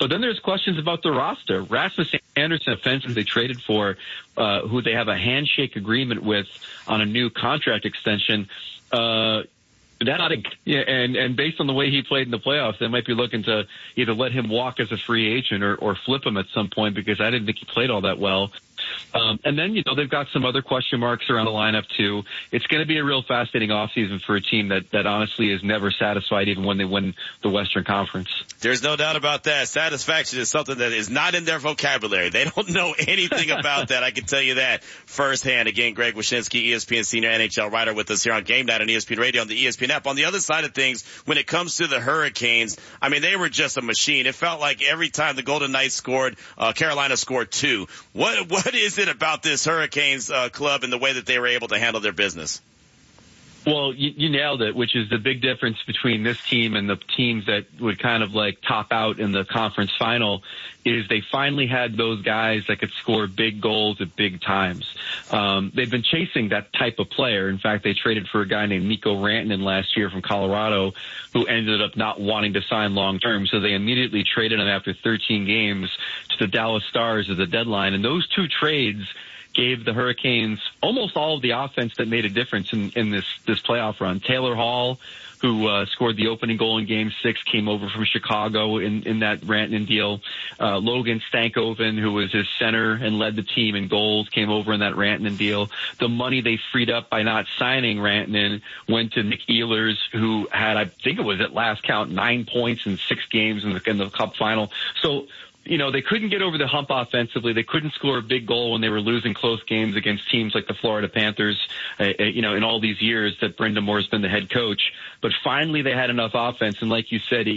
But then there's questions about the roster. Rasmus Anderson, a defenseman they traded for, who they have a handshake agreement with on a new contract extension. And based on the way he played in the playoffs, they might be looking to either let him walk as a free agent or flip him at some point, because I didn't think he played all that well. And then, they've got some other question marks around the lineup, too. It's going to be a real fascinating offseason for a team that honestly is never satisfied, even when they win the Western Conference. There's no doubt about that. Satisfaction is something that is not in their vocabulary. They don't know anything about that. I can tell you that firsthand. Again, Greg Wyshynski, ESPN senior NHL writer, with us here on Game Night on ESPN Radio on the ESPN app. On the other side of things, when it comes to the Hurricanes, I mean, they were just a machine. It felt like every time the Golden Knights scored, Carolina scored two. What is it about this Hurricanes club and the way that they were able to handle their business? Well, you nailed it, which is the big difference between this team and the teams that would kind of like top out in the conference final, is they finally had those guys that could score big goals at big times. They've been chasing that type of player. In fact, they traded for a guy named Mikko Rantanen last year from Colorado, who ended up not wanting to sign long term. So they immediately traded him after 13 games to the Dallas Stars at the deadline. And those two trades gave the Hurricanes almost all of the offense that made a difference in this playoff run. Taylor Hall, who scored the opening goal in Game 6, came over from Chicago in that Rantanen deal. Logan Stankoven, who was his center and led the team in goals, came over in that Rantanen deal. The money they freed up by not signing Rantanen went to Nick Ehlers, who had, I think it was at last count, 9 points in 6 games in the Cup final. So, they couldn't get over the hump offensively. They couldn't score a big goal when they were losing close games against teams like the Florida Panthers, in all these years that Brendan Moore's been the head coach. But finally they had enough offense. And like you said,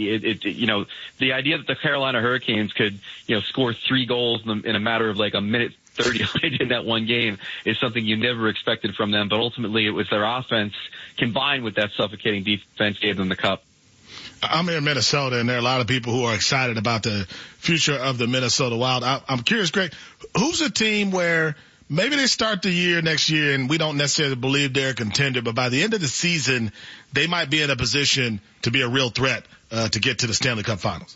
the idea that the Carolina Hurricanes could, score 3 goals in a matter of like a minute 30 in that one game is something you never expected from them. But ultimately it was their offense combined with that suffocating defense gave them the cup. I'm here in Minnesota, and there are a lot of people who are excited about the future of the Minnesota Wild. I'm curious, Greg, who's a team where maybe they start the year next year and we don't necessarily believe they're a contender, but by the end of the season, they might be in a position to be a real threat to get to the Stanley Cup Finals?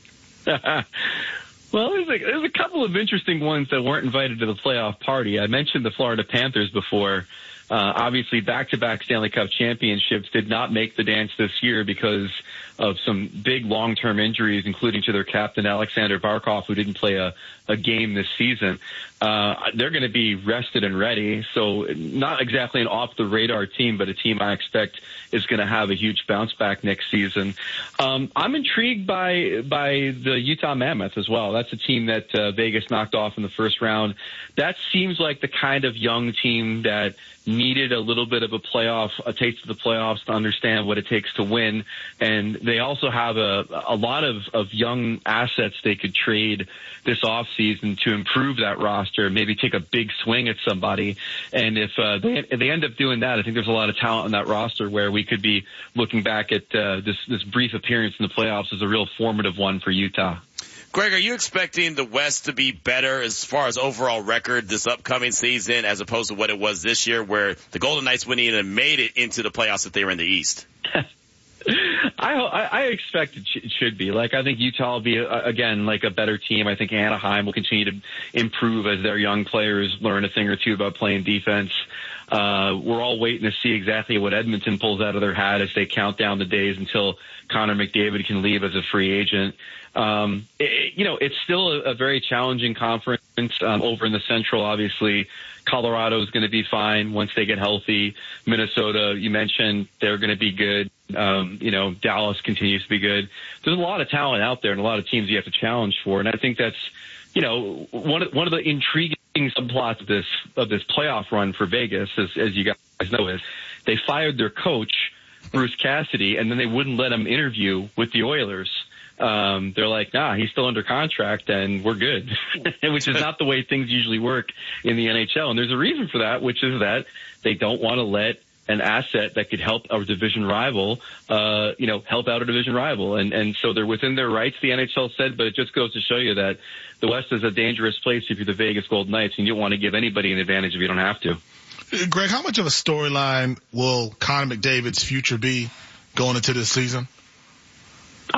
Well, there's a couple of interesting ones that weren't invited to the playoff party. I mentioned the Florida Panthers before. Obviously, back-to-back Stanley Cup championships did not make the dance this year because of some big long-term injuries, including to their captain, Alexander Barkov, who didn't play a game this season. They're going to be rested and ready, so not exactly an off-the-radar team, but a team I expect is going to have a huge bounce-back next season. I'm intrigued by the Utah Mammoth as well. That's a team that Vegas knocked off in the first round. That seems like the kind of young team that needed a little bit of a taste of the playoffs to understand what it takes to win. And they also have a lot of young assets they could trade this offseason to improve that roster, maybe take a big swing at somebody. And if they end up doing that, I think there's a lot of talent on that roster where we could be looking back at this brief appearance in the playoffs as a real formative one for Utah. Greg, are you expecting the West to be better as far as overall record this upcoming season as opposed to what it was this year, where the Golden Knights wouldn't even made it into the playoffs if they were in the East? I expect it should be. I think Utah will be, again, a better team. I think Anaheim will continue to improve as their young players learn a thing or two about playing defense. We're all waiting to see exactly what Edmonton pulls out of their hat as they count down the days until Connor McDavid can leave as a free agent. It's still a very challenging conference over in the Central. Obviously, Colorado is going to be fine once they get healthy. Minnesota, you mentioned, they're going to be good. Dallas continues to be good. There's a lot of talent out there and a lot of teams you have to challenge for. And I think that's, one of the intriguing subplots of this playoff run for Vegas, as you guys know, is they fired their coach, Bruce Cassidy, and then they wouldn't let him interview with the Oilers. They're like, nah, he's still under contract and we're good, which is not the way things usually work in the NHL. And there's a reason for that, which is that they don't want to let an asset that could help our division rival, help out a division rival. And so they're within their rights, the NHL said, but it just goes to show you that the West is a dangerous place if you're the Vegas Golden Knights and you don't want to give anybody an advantage if you don't have to. Greg, how much of a storyline will Connor McDavid's future be going into this season? Oh,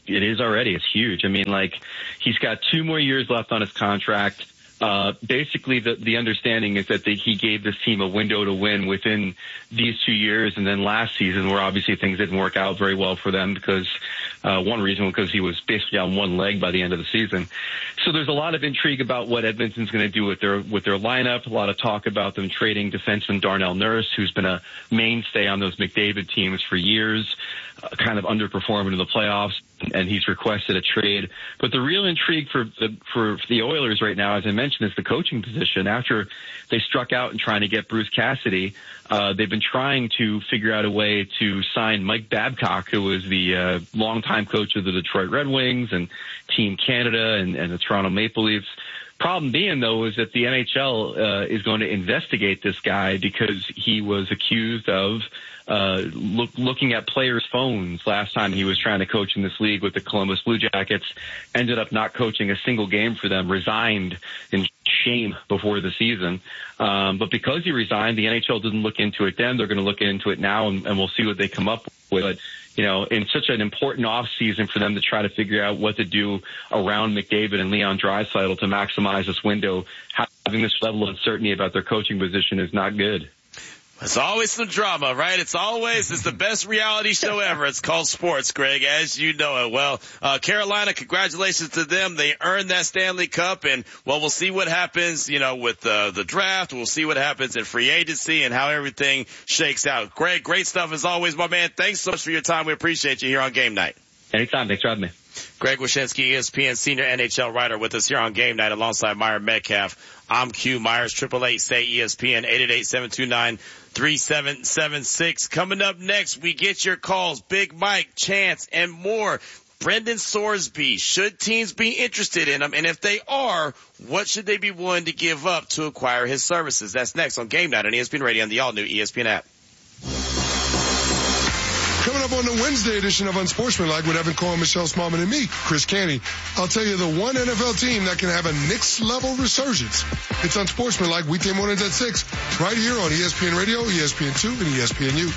It is already. It's huge. I mean, like, he's got 2 more years left on his contract. Basically, the understanding is that he gave this team a window to win within these 2 years, and then last season, where obviously things didn't work out very well for them because one reason was because he was basically on one leg by the end of the season. So there's a lot of intrigue about what Edmonton's going to do with their lineup. A lot of talk about them trading defenseman Darnell Nurse, who's been a mainstay on those McDavid teams for years, kind of underperforming in the playoffs, and he's requested a trade. But the real intrigue for the Oilers right now, as I mentioned, is the coaching position. After they struck out in trying to get Bruce Cassidy, they've been trying to figure out a way to sign Mike Babcock, who was the longtime coach of the Detroit Red Wings and Team Canada and the Toronto Maple Leafs. Problem being, though, is that the NHL is going to investigate this guy because he was accused of looking at players' phones last time he was trying to coach in this league with the Columbus Blue Jackets, ended up not coaching a single game for them, resigned in shame before the season. But because he resigned, the NHL didn't look into it then. They're going to look into it now, and we'll see what they come up with. But, you know, in such an important off season for them to try to figure out what to do around McDavid and Leon Draisaitl to maximize this window, having this level of uncertainty about their coaching position is not good. It's always some drama, right? It's the best reality show ever. It's called sports, Greg, as you know it. Well, Carolina, congratulations to them. They earned that Stanley Cup, and, well, we'll see what happens, you know, with the draft. We'll see what happens in free agency and how everything shakes out. Greg, great stuff as always, my man. Thanks so much for your time. We appreciate you here on Game Night. Anytime. Thanks for having me. Greg Wyshynski, ESPN senior NHL writer, with us here on Game Night alongside Meyer Metcalf. I'm Q Myers, 888-SAY-ESPN, 888-729-3776. Coming up next, we get your calls. Big Mike, Chance, and more. Brendan Sorsby, should teams be interested in him? And if they are, what should they be willing to give up to acquire his services? That's next on Game Night on ESPN Radio and the all-new ESPN app. Coming up on the Wednesday edition of Unsportsmanlike with Evan Cohen, Michelle Smallman, and me, Chris Canty, I'll tell you the one NFL team that can have a Knicks-level resurgence. It's Unsportsmanlike weekday mornings at 6, right here on ESPN Radio, ESPN2, and ESPNU.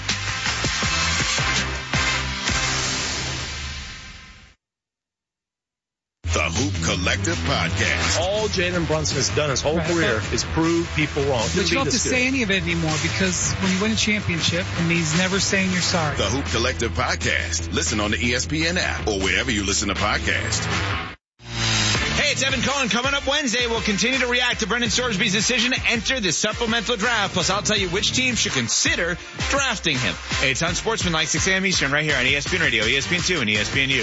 The Hoop Collective Podcast. All Jalen Brunson has done his whole career is prove people wrong. But you don't have to say any of it anymore, because when you win a championship, it means never saying you're sorry. The Hoop Collective Podcast. Listen on the ESPN app or wherever you listen to podcasts. Hey, it's Evan Cohen. Coming up Wednesday, we'll continue to react to Brendan Sorsby's decision to enter the supplemental draft. Plus, I'll tell you which team should consider drafting him. Hey, it's Unsportsmanlike, 6 a.m. Eastern, right here on ESPN Radio, ESPN2, and ESPNU.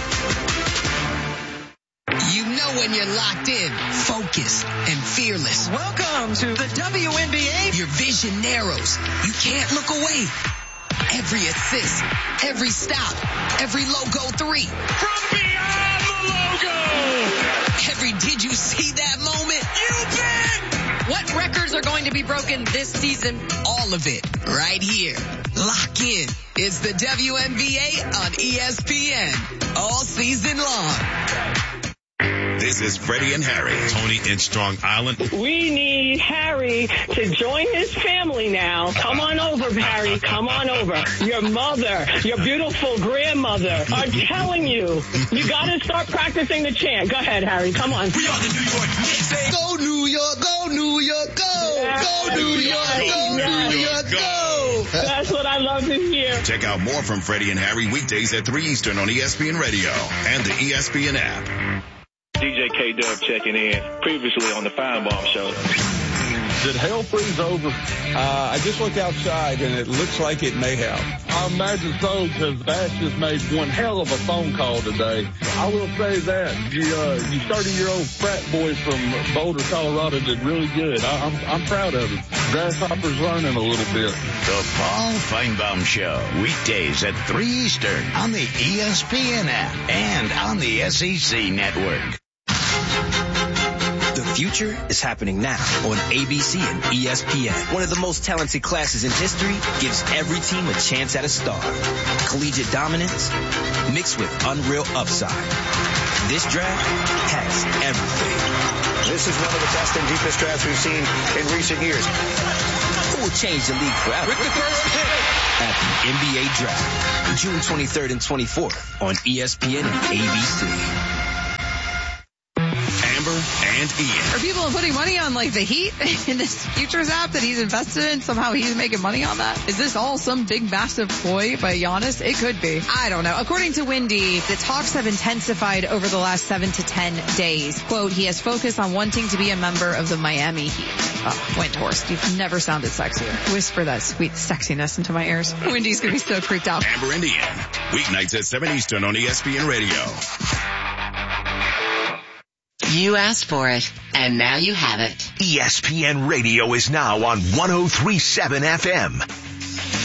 You know when you're locked in, focused, and fearless. Welcome to the WNBA. Your vision narrows. You can't look away. Every assist, every stop, every logo 3. From beyond the logo. Every did you see that moment? You bet. What records are going to be broken this season? All of it right here. Lock in. It's the WNBA on ESPN all season long. This is Freddie and Harry. Tony in Strong Island. We need Harry to join his family now. Come on over, Harry. Come on over. Your mother, your beautiful grandmother are telling you, you got to start practicing the chant. Go ahead, Harry. Come on. We are the New York Knicks. Go New York, go New York, go. Yes. Go New York, go Yes. New York, go. That's what I love to hear. Check out more from Freddie and Harry weekdays at 3 Eastern on ESPN Radio and the ESPN app. DJ K-Dub checking in, previously on the Feinbaum Show. Did hell freeze over? I just looked outside, and it looks like it may have. I imagine so, because Bass just made one hell of a phone call today. I will say that. You 30-year-old frat boy from Boulder, Colorado did really good. I'm proud of him. Grasshopper's learning a little bit. The Paul Feinbaum Show, weekdays at 3 Eastern on the ESPN app and on the SEC Network. The future is happening now on ABC and ESPN. One of the most talented classes in history gives every team a chance at a star. Collegiate dominance mixed with unreal upside. This draft has everything. This is one of the best and deepest drafts we've seen in recent years. Who will change the league forever? With the first pick at the NBA Draft, June 23rd and 24th on ESPN and ABC. Amber and Ian. Are people putting money on like the Heat in this futures app that he's invested in? Somehow he's making money on that? Is this all some big massive ploy by Giannis? It could be. I don't know. According to Windy, the talks have intensified over the last 7 to 10 days. Quote, he has focused on wanting to be a member of the Miami Heat. Oh, Windhorst, you've never sounded sexier. Whisper that sweet sexiness into my ears. Windy's gonna be so creeped out. Amber and Ian, weeknights at 7 Eastern on ESPN Radio. You asked for it, and now you have it. ESPN Radio is now on 103.7 FM